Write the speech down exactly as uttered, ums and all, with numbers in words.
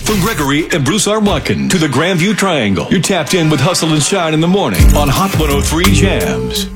From Gregory and Bruce R. Watkin to the Grandview Triangle, you're tapped in with Hustle and Shine in the morning on Hot one oh three Jams.